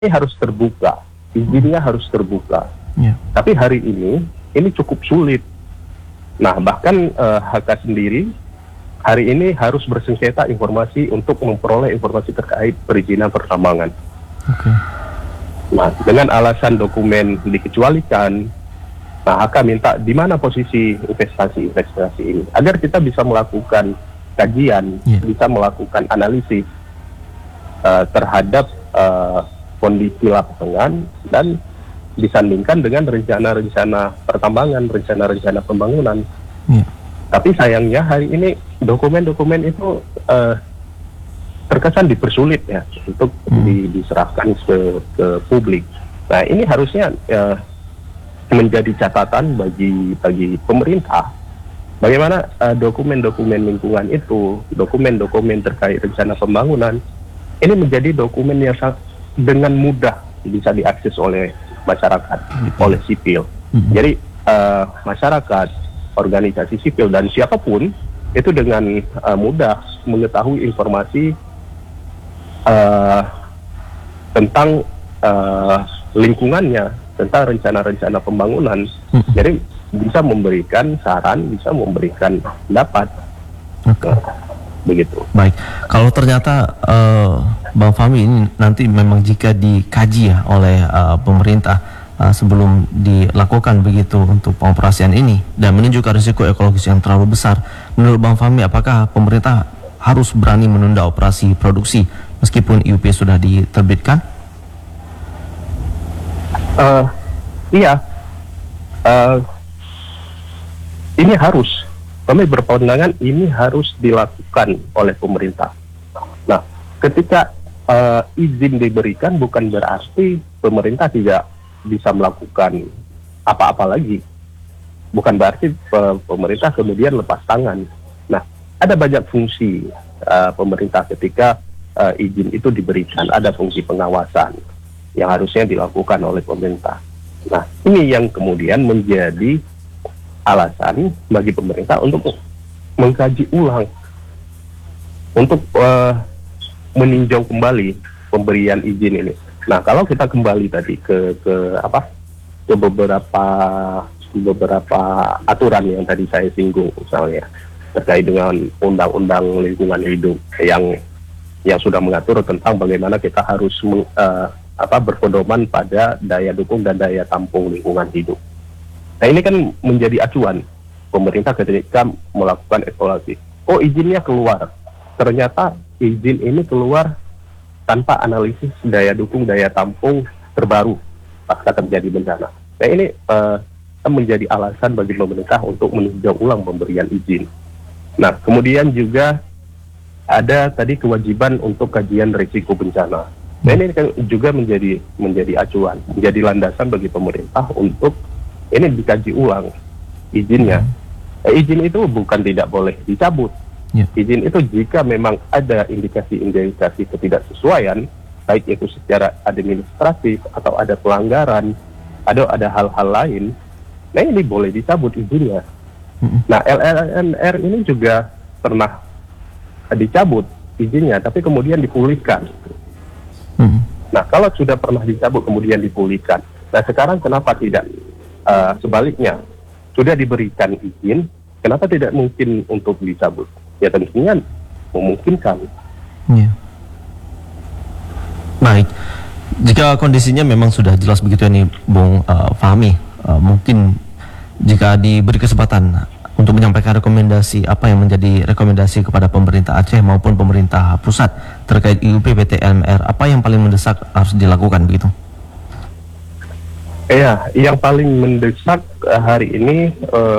ini harus terbuka, izinnya harus terbuka. Tapi hari ini cukup sulit. Nah, bahkan HK sendiri hari ini harus bersengketa informasi untuk memperoleh informasi terkait perizinan pertambangan. Nah, dengan alasan dokumen dikecualikan, nah HK minta di mana posisi investasi ini agar kita bisa melakukan kajian, bisa melakukan analisis terhadap kondisi lapangan dan disandingkan dengan rencana-rencana pertambangan, rencana-rencana pembangunan. Tapi sayangnya hari ini dokumen-dokumen itu terkesan dipersulit ya untuk diserahkan ke publik. Nah, ini harusnya menjadi catatan bagi pemerintah. Bagaimana dokumen-dokumen lingkungan itu, dokumen-dokumen terkait rencana pembangunan, ini menjadi dokumen yang dengan mudah bisa diakses oleh masyarakat, oleh sipil. Jadi masyarakat, organisasi sipil dan siapapun itu dengan mudah mengetahui informasi tentang lingkungannya, tentang rencana-rencana pembangunan. Jadi bisa memberikan saran, bisa memberikan pendapat. Begitu. Baik, kalau ternyata Bang Fahmi ini nanti memang jika dikaji ya oleh pemerintah sebelum dilakukan begitu untuk pengoperasian ini dan menunjukkan risiko ekologis yang terlalu besar, menurut Bang Fahmi apakah pemerintah harus berani menunda operasi produksi meskipun IUP sudah diterbitkan? Iya, ini harus. Kami berpandangan ini harus dilakukan oleh pemerintah. Nah, ketika izin diberikan bukan berarti pemerintah tidak bisa melakukan apa-apa lagi. Bukan berarti pemerintah kemudian lepas tangan. Nah, ada banyak fungsi pemerintah ketika izin itu diberikan. Ada fungsi pengawasan yang harusnya dilakukan oleh pemerintah. Nah, ini yang kemudian menjadi alasan bagi pemerintah untuk mengkaji ulang, untuk meninjau kembali pemberian izin ini. Nah, kalau kita kembali tadi ke beberapa aturan yang tadi saya singgung, misalnya terkait dengan undang-undang lingkungan hidup yang sudah mengatur tentang bagaimana kita harus berpedoman pada daya dukung dan daya tampung lingkungan hidup. Nah, ini kan menjadi acuan pemerintah ketika melakukan evaluasi. Oh, izinnya keluar. Ternyata izin ini keluar tanpa analisis daya dukung, daya tampung terbaru pasca terjadi bencana. Nah, ini menjadi alasan bagi pemerintah untuk meninjau ulang pemberian izin. Nah, kemudian juga ada tadi kewajiban untuk kajian risiko bencana. Nah, ini kan juga menjadi acuan, menjadi landasan bagi pemerintah untuk ini dikaji ulang izinnya. Izin itu bukan tidak boleh dicabut. Izin itu jika memang ada indikasi-indikasi ketidaksesuaian, baik itu secara administratif atau ada pelanggaran, ada hal-hal lain, nah ini boleh dicabut izinnya. Nah, LLNR ini juga pernah dicabut izinnya, tapi kemudian dipulihkan. Nah, kalau sudah pernah dicabut kemudian dipulihkan, nah sekarang kenapa tidak sebaliknya? Sudah diberikan izin, kenapa tidak mungkin untuk dicabut? Ya tentunya memungkinkan. Baik, jika kondisinya memang sudah jelas begitu ini, Bung Fahmi, mungkin jika diberi kesempatan untuk menyampaikan rekomendasi, apa yang menjadi rekomendasi kepada pemerintah Aceh maupun pemerintah pusat terkait IUP PT LMR, apa yang paling mendesak harus dilakukan begitu? Ya, yang paling mendesak hari ini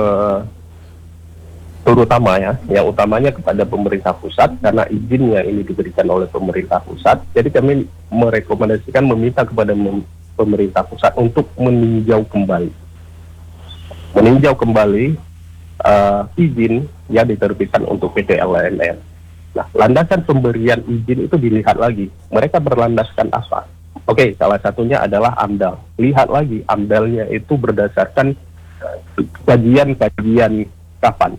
terutama yang utamanya kepada pemerintah pusat, karena izinnya ini diberikan oleh pemerintah pusat. Jadi kami merekomendasikan, meminta kepada pemerintah pusat untuk meninjau kembali izin yang diterbitkan untuk PT LMR. Nah, landasan pemberian izin itu dilihat lagi. Mereka berlandaskan apa? Oke, salah satunya adalah AMDAL. Lihat lagi, AMDALnya itu berdasarkan kajian kapan.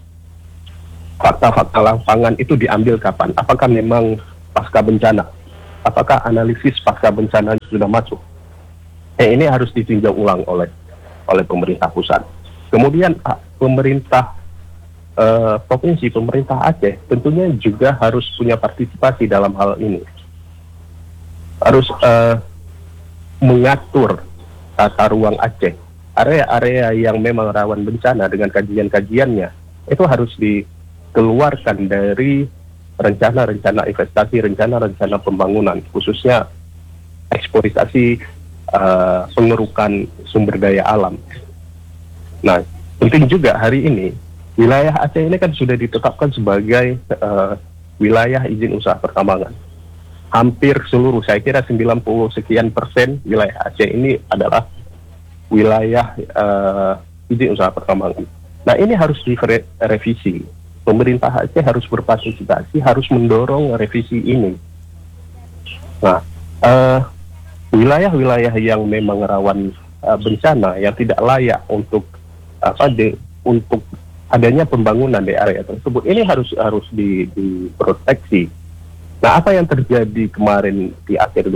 Fakta-fakta lapangan itu diambil kapan? Apakah memang pasca bencana? apakah analisis pasca bencana sudah masuk? Ini harus ditinjau ulang oleh pemerintah pusat. Kemudian pemerintah provinsi, pemerintah Aceh tentunya juga harus punya partisipasi dalam hal ini. Harus mengatur tata ruang Aceh. Area-area yang memang rawan bencana dengan kajian-kajiannya itu harus dikeluarkan dari rencana-rencana investasi, rencana-rencana pembangunan, khususnya eksploitasi pengerukan sumber daya alam. Nah, penting juga hari ini wilayah Aceh ini kan sudah ditetapkan sebagai wilayah izin usaha pertambangan. Hampir seluruh, saya kira 90 sekian persen wilayah Aceh ini adalah wilayah izin usaha pertambangan. Nah, ini harus direvisi. Pemerintah Aceh harus berpartisipasi, harus mendorong revisi ini. Nah, wilayah-wilayah yang memang rawan bencana, yang tidak layak untuk untuk adanya pembangunan di area tersebut, ini harus diproteksi. Nah, apa yang terjadi kemarin di akhir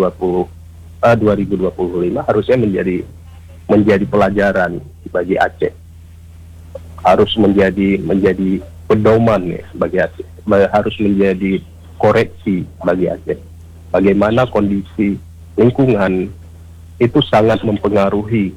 2025 harusnya menjadi pelajaran bagi Aceh. Harus menjadi pedoman ya bagi Aceh. Harus menjadi koreksi bagi Aceh. Bagaimana kondisi lingkungan itu sangat mempengaruhi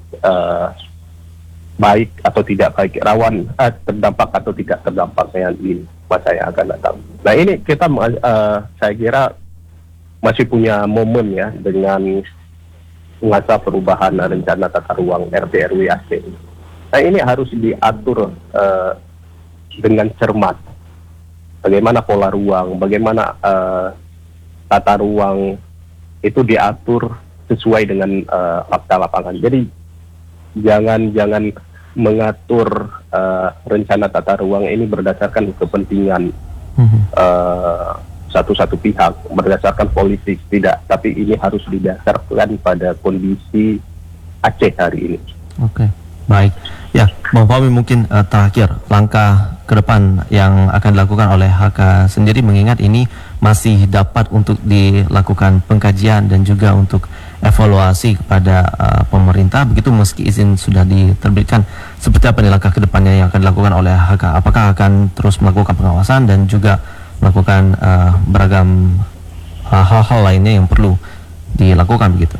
baik atau tidak baik, rawan terdampak atau tidak terdampaknya di masa yang akan datang. Nah, ini kita saya kira masih punya momen ya dengan masa perubahan rencana tata ruang RT RW Aceh. Nah, ini harus diatur dengan cermat. Bagaimana pola ruang, bagaimana tata ruang itu diatur sesuai dengan fakta lapangan. Jadi jangan mengatur rencana tata ruang ini berdasarkan kepentingan satu pihak, berdasarkan politik, tidak. Tapi ini harus didasarkan pada kondisi Aceh hari ini. Oke, baik. Ya, Bang Fahmi, mungkin terakhir langkah ke depan yang akan dilakukan oleh HK sendiri, mengingat ini masih dapat untuk dilakukan pengkajian dan juga untuk evaluasi kepada pemerintah, begitu meski izin sudah diterbitkan. Seperti apa nih langkah ke depannya yang akan dilakukan oleh HK? Apakah akan terus melakukan pengawasan dan juga melakukan beragam hal-hal lainnya yang perlu dilakukan begitu?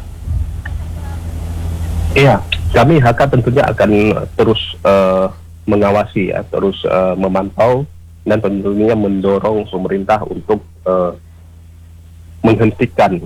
Iya, kami HK tentunya akan terus mengawasi ya, terus memantau dan tentunya mendorong pemerintah untuk menghentikan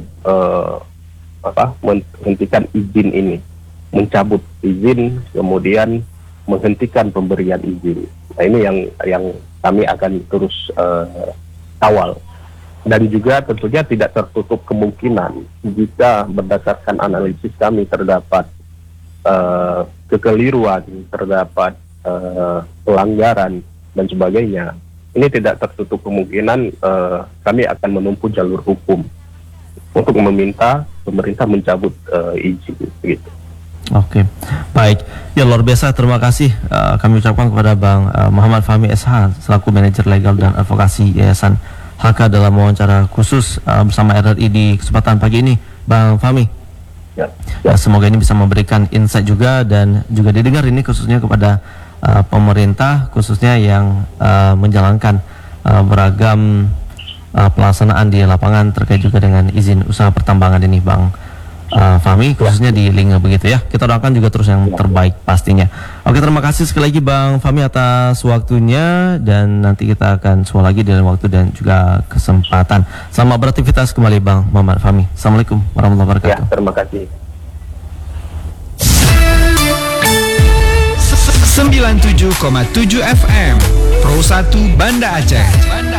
izin ini, mencabut izin, kemudian menghentikan pemberian izin. Nah, ini yang kami akan terus kawal. Dan juga tentunya tidak tertutup kemungkinan jika berdasarkan analisis kami terdapat kekeliruan, terdapat pelanggaran dan sebagainya, ini tidak tertutup kemungkinan kami akan menempuh jalur hukum untuk meminta pemerintah mencabut izin gitu. Oke, baik. Ya, luar biasa, terima kasih kami ucapkan kepada Bang Muhammad Fahmi SH selaku manajer legal dan advokasi Yayasan HK dalam wawancara khusus bersama RRI di kesempatan pagi ini, Bang Fahmi. Ya, semoga ini bisa memberikan insight juga dan juga didengar ini khususnya kepada pemerintah, khususnya yang menjalankan beragam pelaksanaan di lapangan terkait juga dengan izin usaha pertambangan ini, Bang Fahmi, khususnya di Linga begitu ya. Kita doakan juga terus yang terbaik pastinya. Oke, terima kasih sekali lagi Bang Fahmi atas waktunya, dan nanti kita akan suara lagi dalam waktu dan juga kesempatan. Selamat beraktivitas kembali Bang Muhammad Fahmi. Assalamualaikum warahmatullahi wabarakatuh. Ya, terima kasih. 97,7 FM Pro 1 Banda Aceh.